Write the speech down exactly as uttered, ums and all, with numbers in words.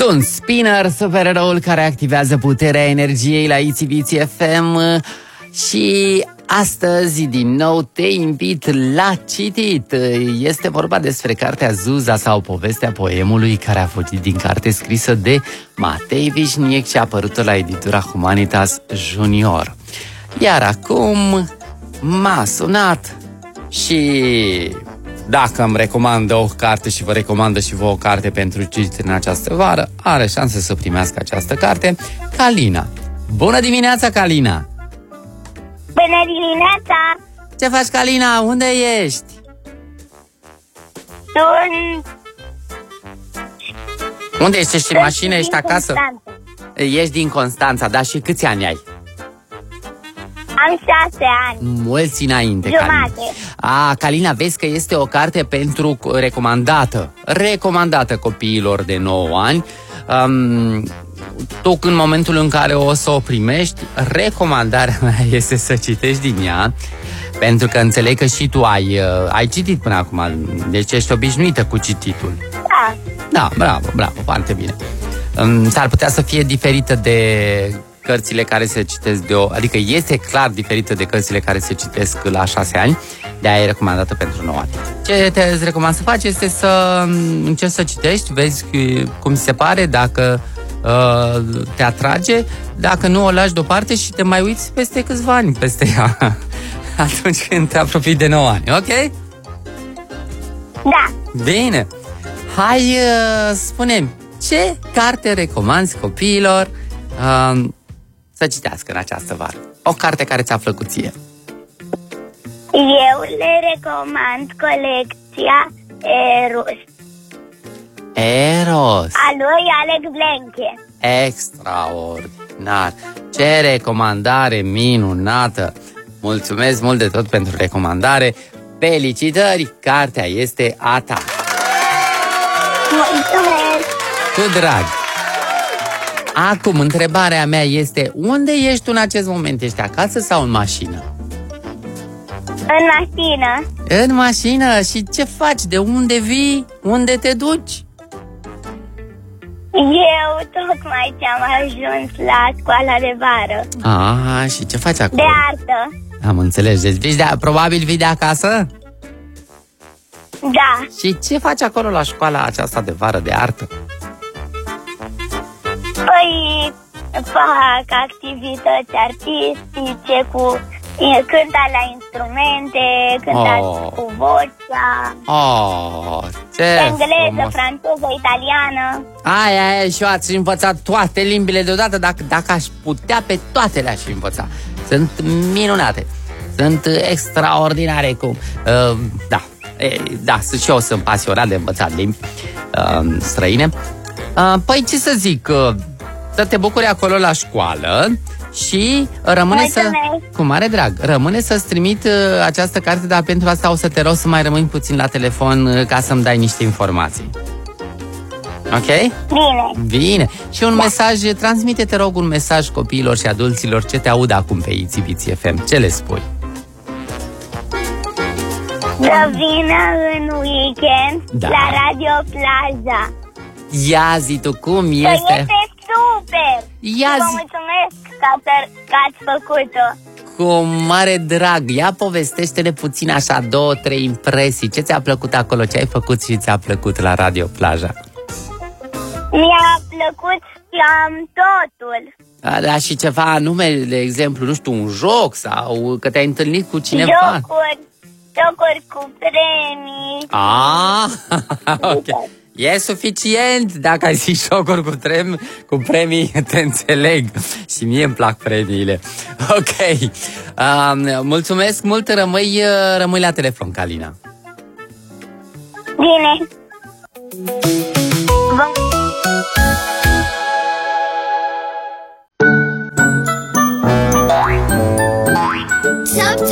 Sunt Spinner, supereroul care activează puterea energiei la Itzy Bitsy F M și astăzi din nou te invit la citit. Este vorba despre cartea Zuza sau povestea poemului, care a fugit din carte scrisă de Matei Vișniec și a apărut la editura Humanitas Junior. Iar acum m-a sunat și dacă îmi recomandă o carte și vă recomandă și vouă o carte pentru citit în această vară, are șanse să primească această carte Calina. Bună dimineața, Calina! Bună dimineața! Ce faci, Calina? Unde ești? Sunt... Unde ești? Ești în mașină? Ești acasă? Constanța. Ești din Constanța, da? Și câți ani ai? Am șase ani. Mulți înainte, Jumate. Calina. A, Calina, vezi că este o carte pentru recomandată. Recomandată copiilor de nouă ani. Um, tu, în momentul în care o să o primești, recomandarea mea este să citești din ea, pentru că înțeleg că și tu ai, uh, ai citit până acum, deci ești obișnuită cu cititul. Da. Da, bravo, bravo, foarte bine. Um, s-ar putea să fie diferită de cărțile care se citesc de o... Adică este clar diferită de cărțile care se citesc la șase ani, de-aia e recomandată pentru nouă ani. Ce te recomand să faci este să încerci să citești, vezi cum se pare, dacă uh, te atrage, dacă nu o lași deoparte și te mai uiți peste câțiva ani peste ea, atunci când te apropii de nouă ani, ok? Da. Bine! Hai, uh, spune-mi, ce carte recomanzi copiilor uh, să citească în această vară? O carte care ți-a plăcut ție. Eu le recomand colecția Eros Eros. a lui Alex Blenche. Extraordinar. Ce recomandare minunată. Mulțumesc mult de tot pentru recomandare. Felicitări, cartea este a ta. Mulțumesc. Cu drag. Acum, întrebarea mea este, unde ești tu în acest moment? Ești acasă sau în mașină? În mașină. În mașină? Și ce faci? De unde vii? Unde te duci? Eu tocmai ce-am ajuns la școala de vară. Ah, și ce faci acolo? De artă. Am înțeles, deci vii de, probabil vii de acasă? Da. Și ce faci acolo la școala aceasta de vară de artă? Păi fac activități artistice cu cânta la instrumente, cânta Oh. cu vocea, Oh, ce engleză, frumos. franceză, italiană. Aia, aia, și eu ați învățat toate limbile deodată. Dacă, dacă aș putea, pe toate le-aș învăța. Sunt minunate. Sunt extraordinare cum... Uh, da, e, da, și eu sunt pasionat de învățat limbi uh, străine. Uh, păi ce să zic, uh, să te bucuri acolo la școală și rămâne Mulțumesc. să... Cu mare drag, rămâne să-ți trimit uh, această carte, dar pentru asta o să te rog să mai rămâni puțin la telefon uh, ca să-mi dai niște informații. Ok? Bine. Bine. Și un mesaj, transmite, te rog, un mesaj copiilor și adulților ce te aud acum pe Itzy Bitsy F M. Ce le spui? Să vină în weekend Da. la Radio Plaja. Ia zi tu, cum Că este? este super. Ia Și vă zi. mulțumesc că, că ați făcut-o. Cu mare drag. Ia povestește-ne puțin așa, două, trei impresii. Ce ți-a plăcut acolo? Ce ai făcut și ți-a plăcut la Radio Plaja? Mi-a plăcut um, totul. A, da, și ceva anume, de exemplu, nu știu, un joc sau că te-ai întâlnit cu cineva? Jocuri, jocuri cu premii. Ah, ok. E suficient dacă ai zis jocuri cu, trem, cu premii, te înțeleg. Și mie îmi plac premiile. Ok. Um, mulțumesc mult, rămâi, rămâi la telefon, Calina. Bine. Vă... Sometimes